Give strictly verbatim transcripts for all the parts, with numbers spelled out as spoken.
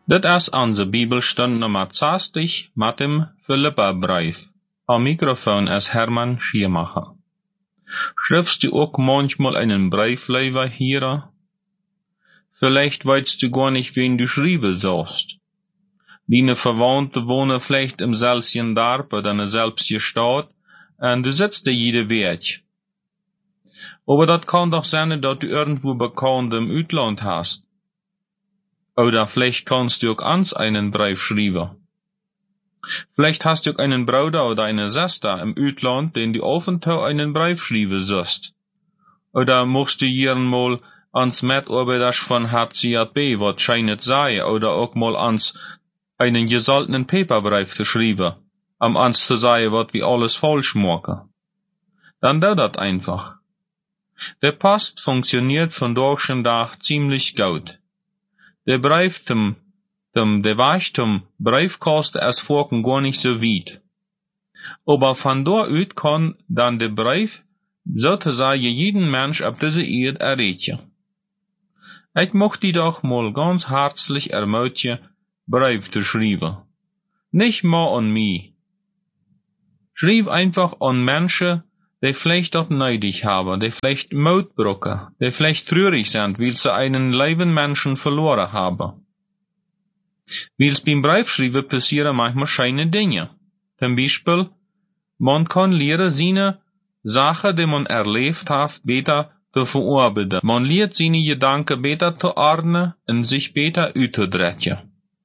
Dit is onze Bibelstund nummer zestig met dem Philipperbrief. Am Mikrofon ist Hermann Schiermacher. Schreibst du auch manchmal einen Briefleber hier? Vielleicht weißt du gar nicht, wen du schreiben sollst. Deine Verwandte wohnen vielleicht im selben Dorf oder in der selben Stadt und du sitzt da jede Weg. Aber das kann doch sein, dass du irgendwo Bekannte im Ausland hast. Oder vielleicht kannst du auch ans einen Brief schreiben. Vielleicht hast du auch einen Bruder oder eine Schwester im Ausland, den du auf und zu einen Brief schreiben sollst. Oder musst du hier mal ans Mitarbeiter von H C J B, was scheint sei, oder auch mal ans einen gesaltenen Paperbrief zu schreiben, am ans zu sagen, was wir alles falsch machen. Dann dauert das einfach. Der Post funktioniert von Tag zu Tag ziemlich gut. Der Brief zum, zum, der Weg zum Briefkasten ist vorhin gar nicht so weit. Aber von dort aus kann dann der Brief sozusagen jeden Mensch auf diese Erde erreichen. Ich möchte dich doch mal ganz herzlich ermutigen, Brief zu schreiben. Nicht mal an mich. Schreib einfach an Menschen, die vielleicht dort neidig haben, die vielleicht Mut brauchen, die vielleicht traurig sind, weil sie einen lieben Menschen verloren haben. Weil es beim Briefschreiben passieren manchmal schöne Dinge. Zum Beispiel, man kann lernen, seine Sachen, die man erlebt hat, besser zu verarbeiten. Man lernt seine Gedanken besser zu ordnen und sich besser auszudrücken.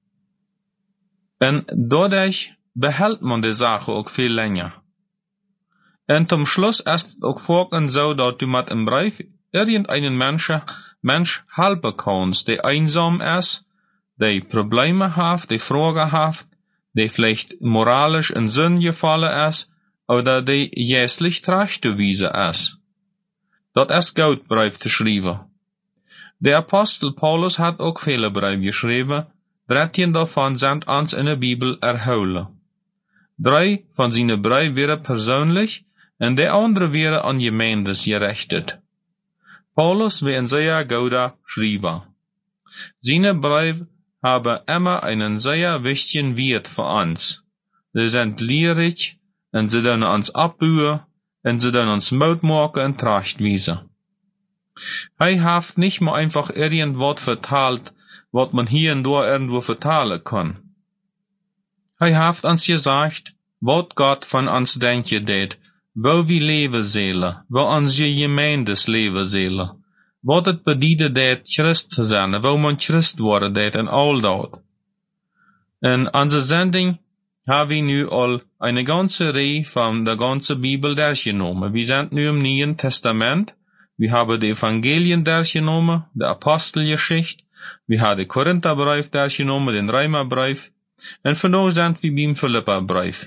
Und dadurch behält man die Sache auch viel länger. Und zum Schluss ist es auch vorhin so, dass du mit einem Brief irgendeinen Menschen, Mensch helfen kannst, der einsam ist, der Probleme hat, der Fragen hat, der vielleicht moralisch in Sinn gefallen ist, oder der jässlich zurechtgewiesen ist. Das ist gut, Brief zu schreiben. Der Apostel Paulus hat auch viele Briefe geschrieben, dreizehn davon sind uns in der Bibel erholen. Drei von seinen Briefen wären persönlich, und der andere wäre an Gemeindes gerichtet. Paulus war ein sehr guter Schreiber. Seine Briefe haben immer einen sehr wichtigen Wert für uns. Sie sind lehrreich, und sie können uns abbauen, und sie können uns Mut machen und Trachtwiesen. Er hat nicht mal einfach irgendwas verteilt, was man hier und da irgendwo verteilen kann. Er hat uns gesagt, was Gott von uns denken tät, wo wir leben sollen, wo unsere Gemeindes leben sollen, was es bedeutet tät, Christ zu sein, wo man Christ worden tät und all das. In unserer Sendung haben wir nu all eine ganze Reihe von der ganzen Bibel durchgenommen. Wir sind nu im Neuen Testament, wir haben die Evangelien durchgenommen, die Apostelgeschichte, wir haben den Korintherbrief durchgenommen, den Römerbrief, und vandaag sind wir beim Philipperbrief.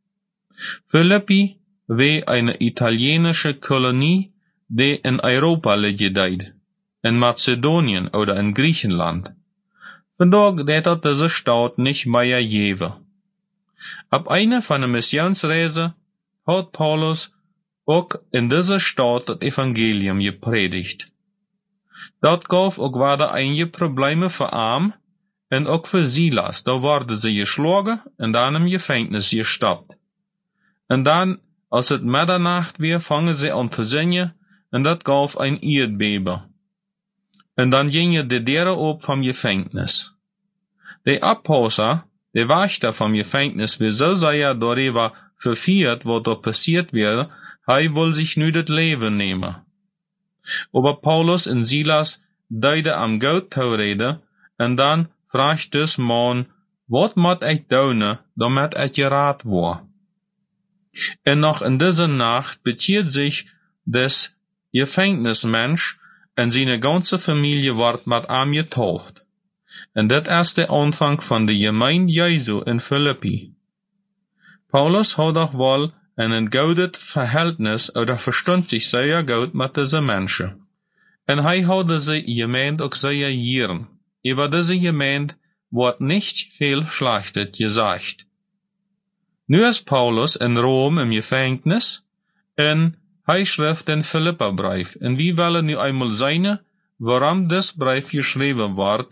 Philippi war eine italienische Kolonie, die in Europa liegt, in Mazedonien oder in Griechenland. Vandaag hat diese Stadt nicht mehr geben. Ab einer von der Missionsreise hat Paulus auch in dieser Stadt das Evangelium gepredigt. Dort gab auch wieder einige Probleme für Arm und auch für Silas. Da wurden sie geschlagen und dann im Gefängnis gestoppt. Und dann, als es Mitternacht war, fangen sie an zu singen, und das gab ein Erdbeben. Und dann gingen die Dere ab vom Gefängnis. Der Abhauser, der Wächter vom Gefängnis, war so sehr darüber verführt, was da passiert wäre, er will sich nur das Leben nehmen. Aber Paulus und Silas deuten am Gott zu reden, und dann fragt das Mann, was muss ich tun, damit ich gerat war? Und noch in dieser Nacht bezieht sich des Gefängnismensch und seine ganze Familie wird mit ihm getauft. Und das ist der Anfang von der Gemeinde Jesu in Philippi. Paulus hat auch wohl ein gutes Verhältnis oder verstand sich sehr gut mit diesen Menschen. Und er hat diese Gemeinde auch sehr gern. Über diese Gemeinde wird nicht viel Schlechtes gesagt. Nu ist Paulus in Rom im Gefängnis, und er schreibt den Philipperbrief, und wir wollen nu einmal sehen, warum das Brief geschrieben wird,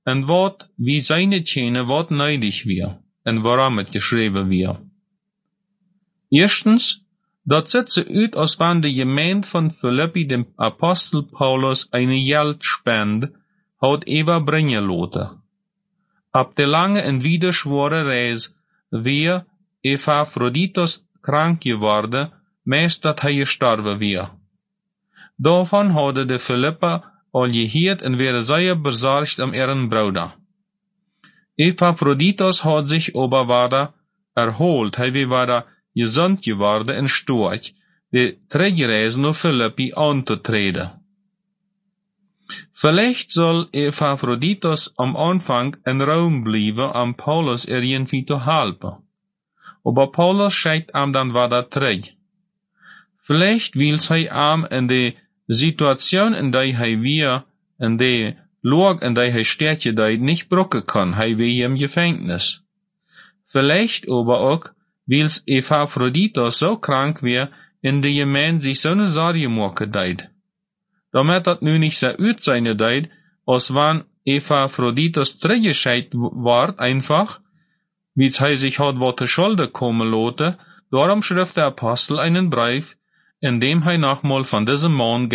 en wat wie seine Tjene wat neidig wir, en waarom het geschreven wir. Erstens, dat zit ze uit als van de gemeente van Philippi dem Apostel Paulus eine Geldspende had Eva brengen lote. Ab de lange en wiederschwere reis weer Epaphroditus krank geworden, meest dat hij gestorven weer. Daarvan hadden de Philippa al gehoord en werden zeer bezorgd om ihren Bruder. Epaphroditus had zich aber wieder erholt, hij weer wieder gesund geworden en stark, de terugreis naar Philippi aan te treden. Vielleicht soll Epaphroditus am Anfang in Raum bleiben, um Paulus irgendwie zu helfen. Aber Paulus schickt ihm dann wieder terug. Vielleicht will hij ihm in de Situation, in der hij weer, in de Log, in der hij steht, die nicht brücken kann, hij weer im Gefängnis. Vielleicht aber auch, weil Epaphroditus so krank wäre, in der Gemeinde sich so eine Sorge machen deit. Damit dat nu nicht so uit seine deit, als wann Epaphroditus zurückgescheit ward, einfach, wie hij sich hat wat de Schulde kommen lote, darum schrift der Apostel einen Brief, in dem hij nochmal von diesem Mann